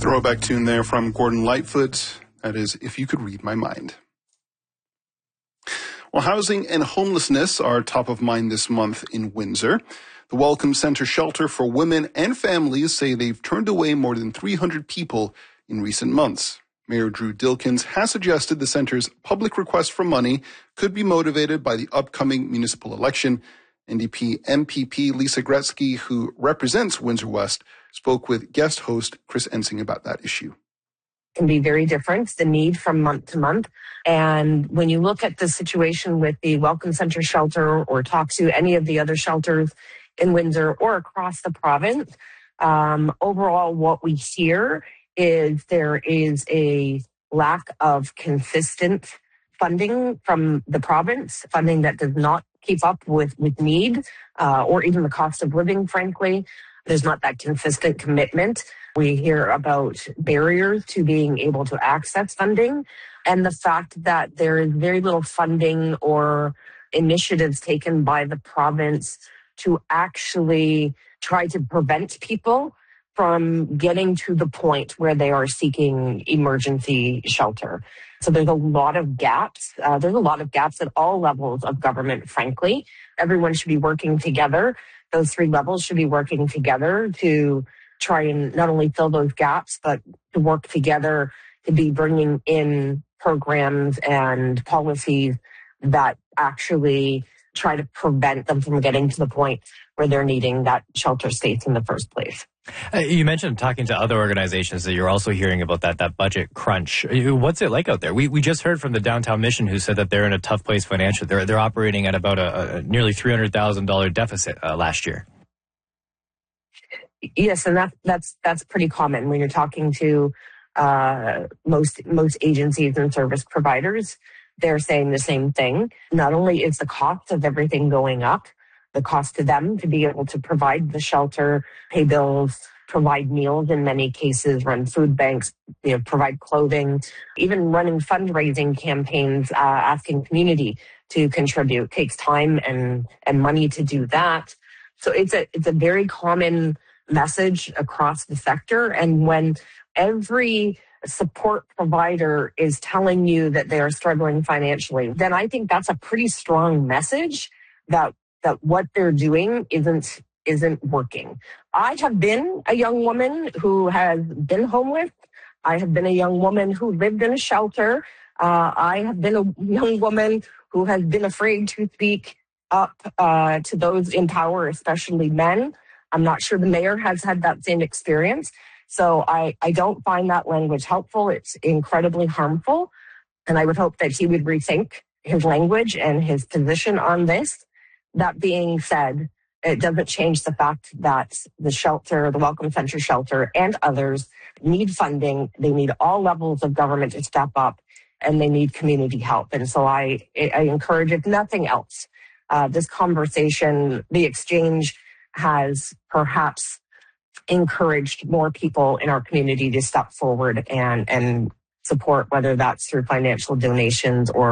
Throwback tune there from Gordon Lightfoot. That is If You Could Read My Mind. Well, housing and homelessness are top of mind this month in Windsor. The Welcome Center Shelter for Women and Families say they've turned away more than 300 people in recent months. Mayor Drew Dilkens has suggested the center's public request for money could be motivated by the upcoming municipal election. NDP MPP Lisa Gretzky, who represents Windsor West, spoke with guest host Chris Ensing about that issue. Can be very different, the need from month to month. And when you look at the situation with the Welcome Center shelter or talk to any of the other shelters in Windsor or across the province, overall what we hear is there is a lack of consistent funding from the province, funding that does not keep up with need or even the cost of living, frankly. There's not that consistent commitment. We hear about barriers to being able to access funding and the fact that there is very little funding or initiatives taken by the province to actually try to prevent people from getting to the point where they are seeking emergency shelter. So there's a lot of gaps. There's a lot of gaps at all levels of government, frankly. Everyone should be working together. Those three levels should be working together to try and not only fill those gaps, but to work together to be bringing in programs and policies that actually try to prevent them from getting to the point where they're needing that shelter space in the first place. You mentioned talking to other organizations that you're also hearing about that budget crunch. What's it like out there? We just heard from the Downtown Mission who said that they're in a tough place financially. They're operating at about a nearly $300,000 deficit last year. Yes, and that's pretty common when you're talking to most agencies and service providers. They're saying the same thing. Not only is the cost of everything going up, the cost to them to be able to provide the shelter, pay bills, provide meals in many cases, run food banks, provide clothing, even running fundraising campaigns, asking community to contribute takes time and money to do that. So it's a very common message across the sector. And when every support provider is telling you that they are struggling financially, then I think that's a pretty strong message that what they're doing isn't working. I have been a young woman who has been homeless. I have been a young woman who lived in a shelter. I have been a young woman who has been afraid to speak up to those in power, especially men. I'm not sure the mayor has had that same experience. So I don't find that language helpful. It's incredibly harmful. And I would hope that he would rethink his language and his position on this. That being said, it doesn't change the fact that the shelter, the Welcome Center shelter and others need funding. They need all levels of government to step up and they need community help. And so I encourage, if nothing else, this conversation, the exchange has perhaps encouraged more people in our community to step forward and support, whether that's through financial donations or